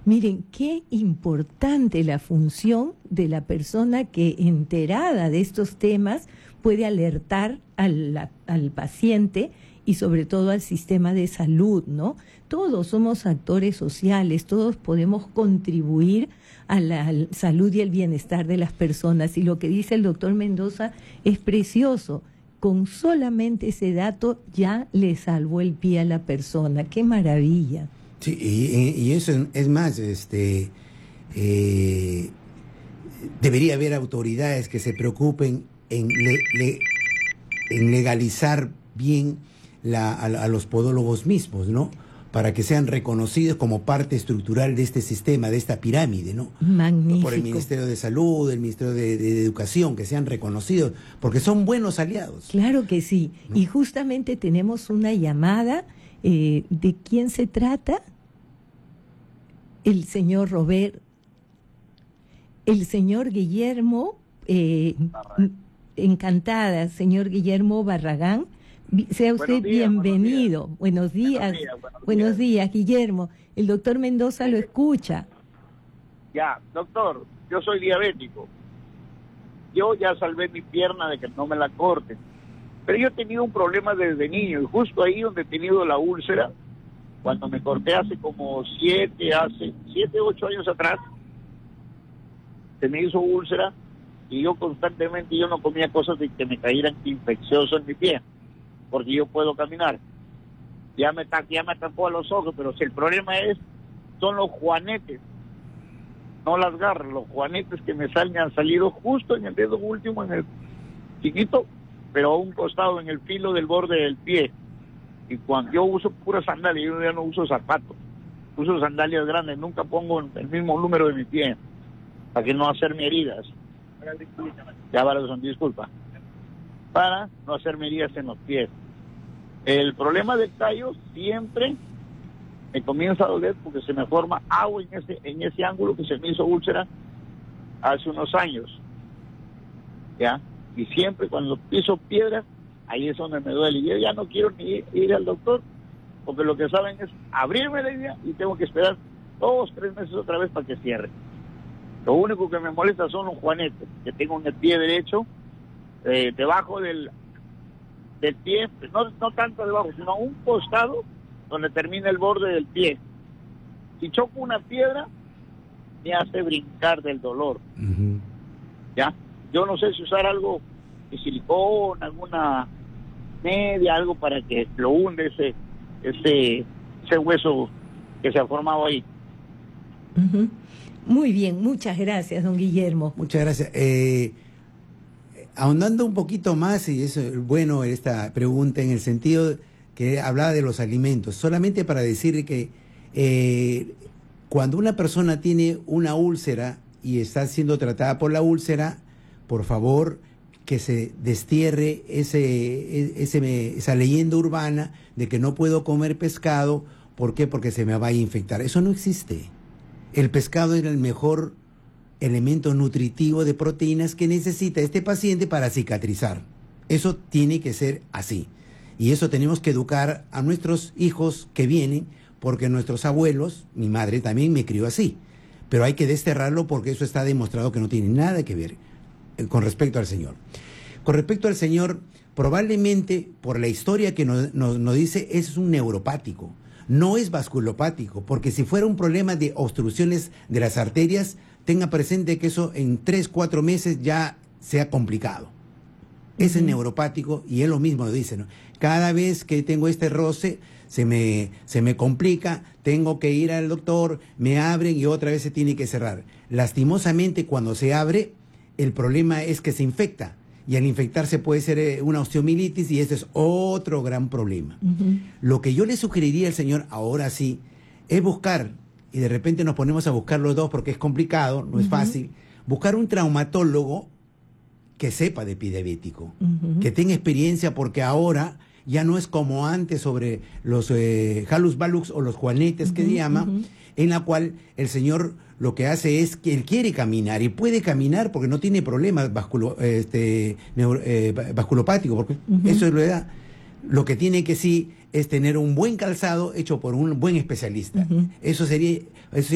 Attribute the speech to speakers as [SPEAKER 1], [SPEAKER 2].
[SPEAKER 1] Miren, qué importante la función de la persona que, enterada de estos temas, puede alertar al paciente y sobre todo al sistema de salud, ¿no? Todos somos actores sociales, todos podemos contribuir a la salud y el bienestar de las personas. Y lo que dice el doctor Mendoza es precioso. Con solamente ese dato ya le salvó el pie a la persona. ¡Qué maravilla!
[SPEAKER 2] Sí, y eso es más, debería haber autoridades que se preocupen en legalizar bien a los podólogos mismos, ¿no? Para que sean reconocidos como parte estructural de este sistema, de esta pirámide, ¿no?
[SPEAKER 1] Magnífico.
[SPEAKER 2] Por el Ministerio de Salud, el Ministerio de Educación, que sean reconocidos, porque son buenos aliados.
[SPEAKER 1] Claro que sí. ¿No? Y justamente tenemos una llamada. ¿De quién se trata? El señor Robert. El señor Guillermo, encantada, señor Guillermo Barragán. Sea usted bienvenido. Buenos días. Buenos días, Guillermo. El doctor Mendoza lo escucha.
[SPEAKER 3] Ya, doctor, yo soy diabético. Yo ya salvé mi pierna de que no me la corten. Pero yo he tenido un problema desde niño, y justo ahí donde he tenido la úlcera, cuando me corté hace como 8 años atrás, se me hizo úlcera, y yo constantemente no comía cosas de que me cayeran infecciosos en mi pie, porque yo puedo caminar. Ya me tapó a los ojos, pero si el problema son los juanetes, no las garras, los juanetes que han salido justo en el dedo último, en el chiquito, pero a un costado, en el filo del borde del pie. Y cuando yo uso pura sandalia, yo ya no uso zapatos, uso sandalias grandes, nunca pongo el mismo número de mi pie, para que no hacerme heridas. Ya, Barazón, disculpa. Para no hacerme heridas en los pies. El problema del tallo siempre me comienza a doler porque se me forma agua en ese ángulo que se me hizo úlcera hace unos años. ¿Ya? Y siempre cuando piso piedras, ahí es donde me duele. Y yo ya no quiero ni ir al doctor, porque lo que saben es abrirme la herida y tengo que esperar 2 o 3 meses otra vez para que cierre. Lo único que me molesta son los juanetes, que tengo en el pie derecho, debajo del pie, no tanto debajo, sino a un costado donde termina el borde del pie. Si choco una piedra, me hace brincar del dolor.
[SPEAKER 2] Uh-huh.
[SPEAKER 3] ¿Ya? Yo no sé si usar algo de silicón, alguna media, algo para que lo hunde ese hueso que se ha formado ahí.
[SPEAKER 1] Uh-huh. Muy bien, muchas gracias, don Guillermo.
[SPEAKER 2] Muchas gracias. Ahondando un poquito más, y eso es bueno esta pregunta en el sentido que hablaba de los alimentos, solamente para decir que cuando una persona tiene una úlcera y está siendo tratada por la úlcera, por favor, que se destierre esa leyenda urbana de que no puedo comer pescado. ¿Por qué? Porque se me va a infectar. Eso no existe. El pescado es el mejor elemento nutritivo de proteínas que necesita este paciente para cicatrizar. Eso tiene que ser así. Y eso tenemos que educar a nuestros hijos que vienen, porque nuestros abuelos, mi madre también me crió así. Pero hay que desterrarlo porque eso está demostrado que no tiene nada que ver con respecto al Señor. Con respecto al Señor, probablemente por la historia que nos dice, es un neuropático. No es vasculopático, porque si fuera un problema de obstrucciones de las arterias, tenga presente que eso en 3-4 meses ya sea complicado. Es el neuropático y es lo mismo, dice, ¿no? Cada vez que tengo este roce, se me complica, tengo que ir al doctor, me abren y otra vez se tiene que cerrar. Lastimosamente, cuando se abre, el problema es que se infecta. Y al infectarse puede ser una osteomielitis y ese es otro gran problema. Uh-huh. Lo que yo le sugeriría al señor, ahora sí, es buscar, y de repente nos ponemos a buscar los dos porque es complicado, no es fácil, buscar un traumatólogo que sepa de pie diabético, que tenga experiencia, porque ahora ya no es como antes sobre los hallux valgus o los juanetes que se llama, en la cual el señor lo que hace es que él quiere caminar y puede caminar porque no tiene problemas vasculopáticos, porque eso es lo que da. Lo que tiene que sí es tener un buen calzado hecho por un buen especialista. Eso sería